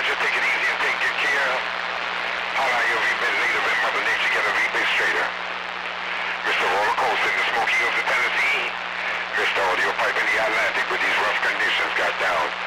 Roger, take it easy and take good care. Holla at you a bit later when Mother Nature get a bit straighter. Mr. Roller Coaster in the Smoky Hills of Tennessee. Mr. Audio Pipe in the Atlantic with these rough conditions got down.